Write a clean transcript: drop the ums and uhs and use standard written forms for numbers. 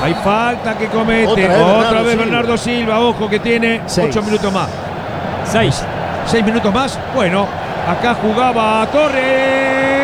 Hay falta que comete. Otra vez Bernardo Silva. Ojo que tiene 8 minutos más. 6. 6 minutos más. Bueno, acá jugaba Torres.